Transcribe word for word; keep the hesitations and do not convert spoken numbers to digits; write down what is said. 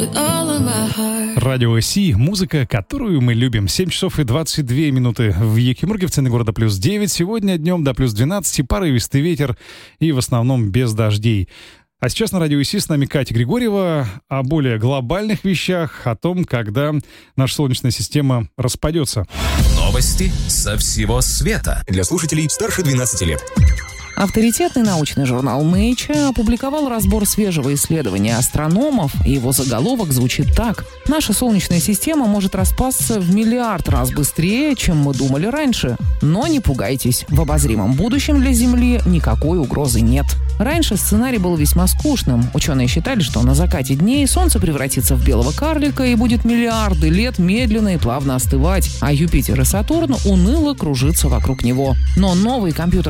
Радио Си, музыка, которую мы любим. семь часов и двадцать две минуты в Екимурге, в центре города плюс девять. Сегодня днем до плюс двенадцать, порывистый ветер и в основном без дождей. А сейчас на Радио Си с нами Катя Григорьева о более глобальных вещах, о том, когда наша Солнечная система распадется. Новости со всего света. Для слушателей старше двенадцати лет. Авторитетный научный журнал Nature опубликовал разбор свежего исследования астрономов, и его заголовок звучит так: «Наша Солнечная система может распасться в миллиард раз быстрее, чем мы думали раньше. Но не пугайтесь, в обозримом будущем для Земли никакой угрозы нет». Раньше сценарий был весьма скучным. Ученые считали, что на закате дней Солнце превратится в белого карлика и будет миллиарды лет медленно и плавно остывать, а Юпитер и Сатурн уныло кружиться вокруг него. Но новый компьютер